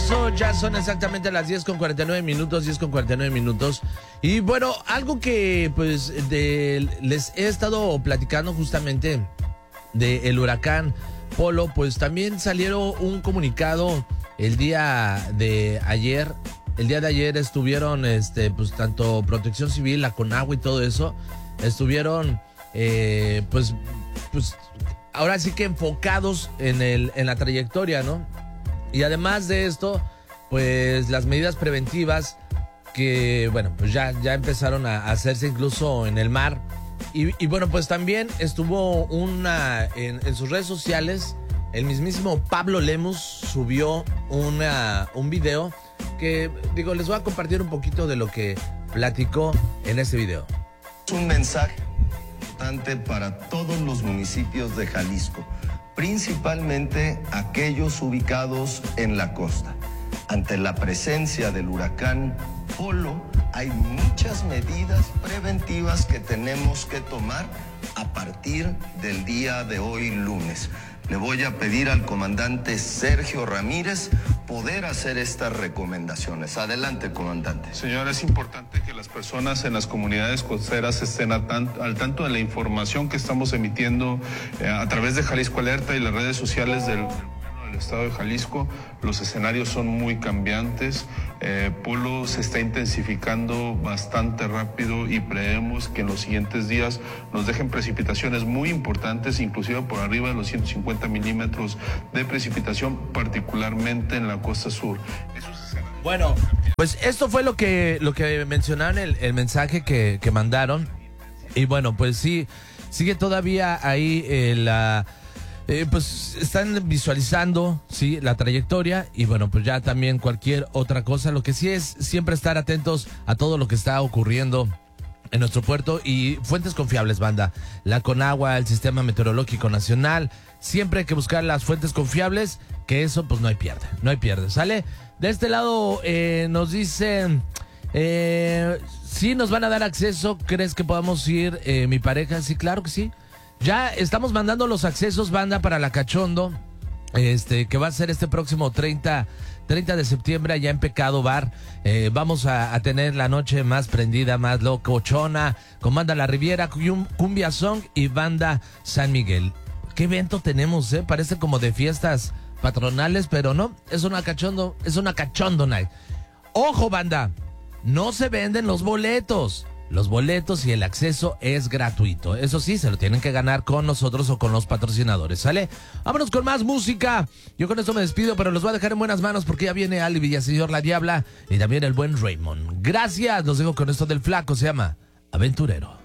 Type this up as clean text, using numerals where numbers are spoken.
regreso, ya son exactamente las 10:49 minutos, 10:49 minutos. Y bueno, algo que pues les he estado platicando justamente del huracán Polo, pues también salieron un comunicado el día de ayer. El día de ayer estuvieron, pues tanto Protección Civil, la Conagua y todo eso, estuvieron, pues ahora sí que enfocados en la trayectoria, ¿no? Y además de esto, pues las medidas preventivas que, bueno, pues ya empezaron a hacerse incluso en el mar. Y bueno, pues también estuvo en sus redes sociales, el mismísimo Pablo Lemus subió un video que, les voy a compartir un poquito de lo que platicó en ese video. Un mensaje importante para todos los municipios de Jalisco, principalmente aquellos ubicados en la costa. Ante la presencia del huracán Polo, hay muchas medidas preventivas que tenemos que tomar a partir del día de hoy, lunes. Le voy a pedir al comandante Sergio Ramírez poder hacer estas recomendaciones. Adelante, comandante. Señor, es importante que las personas en las comunidades costeras estén al tanto de la información que estamos emitiendo a través de Jalisco Alerta y las redes sociales del Estado de Jalisco. Los escenarios son muy cambiantes. Polo se está intensificando bastante rápido y creemos que en los siguientes días nos dejen precipitaciones muy importantes, inclusive por arriba de los 150 milímetros de precipitación, particularmente en la costa sur. Bueno, pues esto fue lo que mencionaron el mensaje que mandaron. Y bueno, pues sí, sigue todavía ahí pues están visualizando, sí, la trayectoria y bueno, pues ya también cualquier otra cosa. Lo que sí es siempre estar atentos a todo lo que está ocurriendo en nuestro puerto y fuentes confiables, banda. La Conagua, el Sistema Meteorológico Nacional, siempre hay que buscar las fuentes confiables, que eso pues no hay pierde, ¿sale? De este lado nos dicen, sí nos van a dar acceso, ¿crees que podamos ir mi pareja? Sí, claro que sí. Ya estamos mandando los accesos, banda, para la Cachondo, que va a ser este próximo 30 de septiembre allá en Pecado Bar. Vamos a tener la noche más prendida, más locochona, con banda La Riviera, Cumbia Song y banda San Miguel. ¿Qué evento tenemos, Parece como de fiestas patronales, pero no, es una Cachondo night. ¡Ojo, banda! No se venden los boletos. Los boletos y el acceso es gratuito. Eso sí, se lo tienen que ganar con nosotros o con los patrocinadores, ¿sale? Vámonos con más música. Yo con esto me despido, pero los voy a dejar en buenas manos porque ya viene Ali Villaseñor, La Diabla y también el buen Raymond. Gracias, los dejo con esto del flaco, se llama Aventurero.